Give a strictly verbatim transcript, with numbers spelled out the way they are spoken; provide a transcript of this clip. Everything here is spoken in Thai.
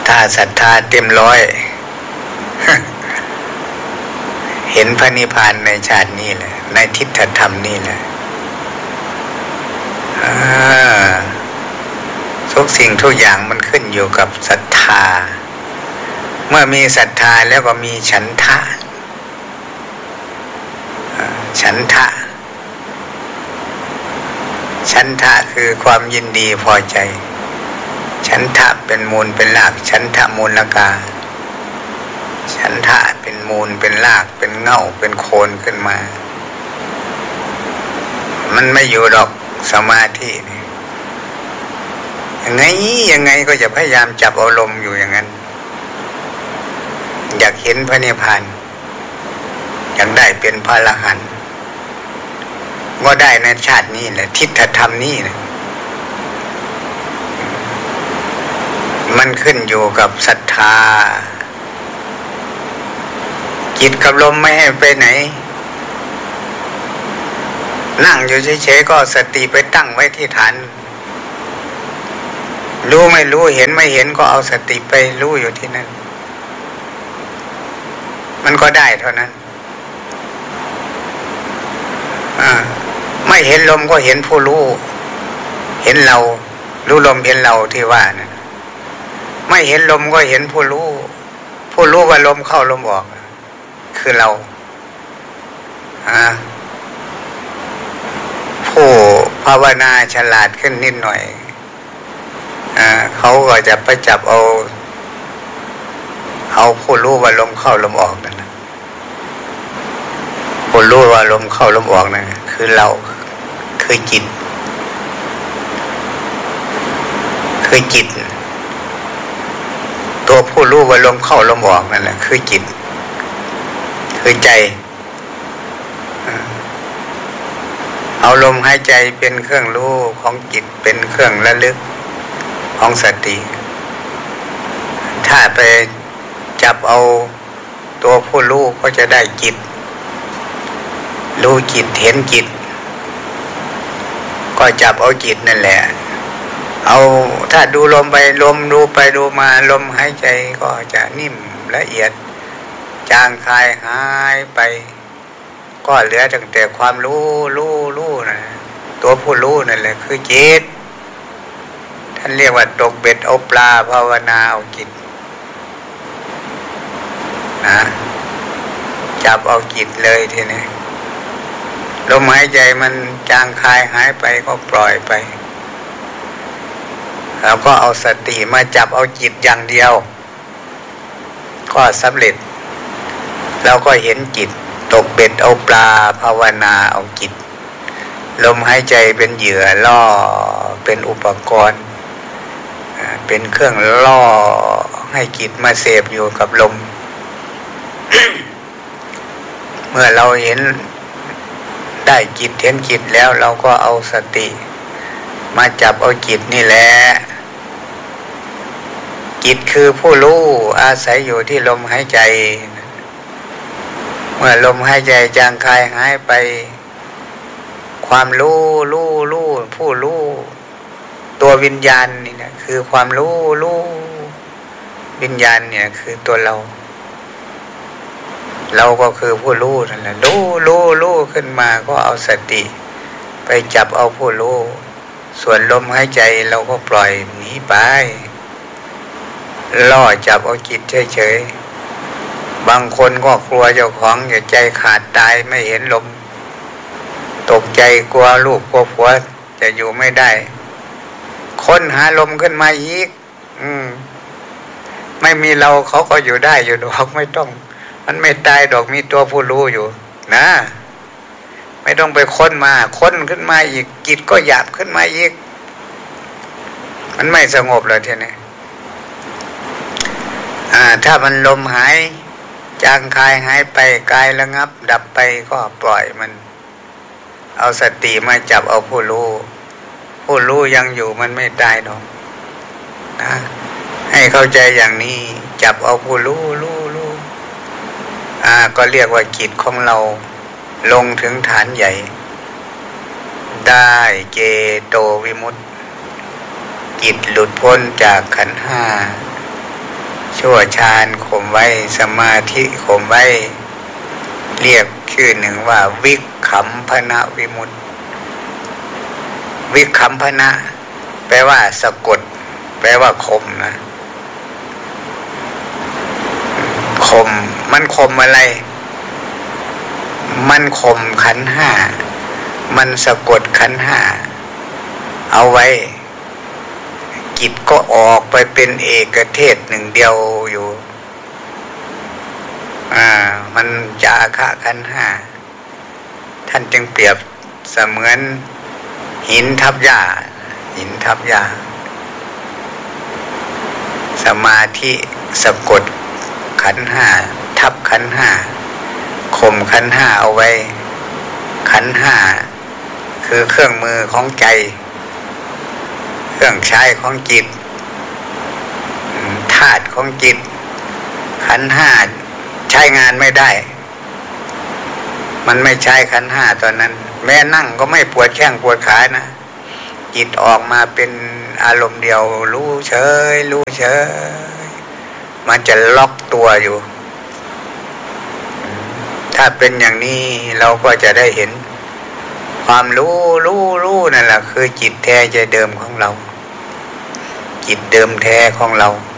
ถ้าศรัทธาเต็มร้อย เห็นพระนิพพานในชาตินี้แหละในทิฏฐธรรมนี่แหละทุกสิ่งทุกอย่างมันขึ้นอยู่กับศรัทธาเมื่อมีศรัทธาแล้วก็มีฉันทะฉันทะฉันทะคือความยินดีพอใจฉันทะเป็นมูลเป็นรากฉันทะมูลกาฉันทะเป็นมูลเป็นรากเป็นเง่าเป็นโคนขึ้นมามันไม่อยู่ดอกสมาธินี่ยังไงยังไงก็จะพยายามจับอารมณ์อยู่อย่างนั้นอยากเห็นพระนิพพานอยากได้เป็นพระอรหันต์ก็ได้ในชาตินี้แหละทิฏฐธรรมนี้นะมันขึ้นอยู่กับศรัทธาจิตกับลมไม่ให้ไปไหนนั่งอยู่เฉยๆก็สติไปตั้งไว้ที่ฐานรู้ไม่รู้เห็นไม่เห็นก็เอาสติไปรู้อยู่ที่นั่นมันก็ได้เท่านั้นไม่เห็นลมก็เห็นผู้รู้เห็นเรารู้ลมเห็นเราที่ว่านะไม่เห็นลมก็เห็นผู้รู้ผู้รู้ว่าลมเข้าลมออกคือเราผู้ภาวนาฉลาดขึ้นนิดหน่อยเขาก็จะไปจับเอาเอาผู้รู้ว่าลมเข้าลมออกนั่นนะผู้รู้ว่าลมเข้าลมออกนั่นคือเราคือจิตคือจิตตัวผู้รู้ว่าลมเข้าลมออกนั่นแหละคือจิตคือใจเอาลมหายใจเป็นเครื่องรู้ของจิตเป็นเครื่องระลึกของสติถ้าไปจับเอาตัวผู้รู้ก็จะได้จิตรู้จิตเห็นจิตก็จับเอาจิตนั่นแหละเอาถ้าดูลมไปลมดูไปดูมาลมหายใจก็จะนิ่มละเอียดจางคายหายไปก็เหลือตั้งแต่ความรู้รู้รู้นะตัวผู้รู้นั่นแหละคือจิตท่านเรียกว่าตกเบ็ดเอาปลาภาวนาเอาจิตนะจับเอาจิตเลยทีนี้ลมหายใจมันจางคายหายไปก็ปล่อยไปแล้วก็เอาสติมาจับเอาจิตอย่างเดียวก็สำเร็จเราก็เห็นจิตตกเบ็ดเอาปลาภาวนาเอาจิตลมหายใจเป็นเหยื่อล่อเป็นอุปกรณ์เป็นเครื่องล่อให้จิตมาเสพอยู่กับลม เมื่อเราเห็นได้จิตเห็นจิตแล้วเราก็เอาสติมาจับเอาจิตนี่แหละจิตคือผู้รู้อาศัยอยู่ที่ลมหายใจเมื่อลมหายใจจางคายหายไปความรู้รู้รู้ผู้รู้ตัววิญญาณนี่นะคือความรู้รู้วิญญาณเนี่ยคือตัวเราเราก็คือผู้รู้นั่นแหละรู้รู้รู้ขึ้นมาก็เอาสติไปจับเอาผู้รู้ส่วนลมหายใจเราก็ปล่อยหนีไปล่อจับเอาจิตเฉยๆบางคนก็กลัวเจ้าของอย่าใจขาดตายไม่เห็นลมตกใจกลัวลูกกลัวผัวจะอยู่ไม่ได้ค้นหาลมขึ้นมาอีกอืมไม่มีเราเขาก็อยู่ได้อยู่ดอกไม่ต้องมันไม่ตายดอกมีตัวผู้รู้อยู่นะไม่ต้องไปค้นมาค้นขึ้นมาอีกจิตก็หยาบขึ้นมาอีกมันไม่สงบเลยทีนี้อ่าถ้ามันลมหายจางคายหายไปกายระงับดับไปก็ปล่อยมันเอาสติมาจับเอาผู้รู้ผู้รู้ยังอยู่มันไม่ตายดอกนะให้เข้าใจอย่างนี้จับเอาผู้รู้รู้รู้อ่าก็เรียกว่าจิตของเราลงถึงฐานใหญ่ได้เจโตวิมุตติจิตหลุดพ้นจากขันธ์ห้าชั่วฌานข่มไว้สมาธิข่มไว้เรียกชื่อหนึ่งว่าวิคัมภนะวิมุตติวิคัมภนะแปลว่าสะกดแปลว่าข่มนะข่มมันข่มอะไรมันข่มขันธ์ห้ามันสะกดขันธ์ห้าเอาไว้จิตก็ออกไปเป็นเอกเทศหนึ่งเดียวอยู่อ่ามันจาคะขันธ์ห้าท่านจึงเปรียบเสมือนหินทับหญ้าหินทับหญ้าสมาธิสะกดขันธ์ห้าทับขันธ์ห้าข่มขันธ์ห้าเอาไว้ขันธ์ห้าคือเครื่องมือของใจเครื่องใช้ของจิตธาตุของจิตขันธ์ห้าใช้งานไม่ได้มันไม่ใช้ขันธ์ห้าตอนนั้นแม้นั่งก็ไม่ปวดแข้งปวดขานะจิตออกมาเป็นอารมณ์เดียวรู้เฉยรู้เฉยมันจะล็อกตัวอยู่ถ้าเป็นอย่างนี้เราก็จะได้เห็นความรู้รู้รู้นั่นแหละคือจิตแท้ใจเดิมของเราจิตเดิมแท้ของเรา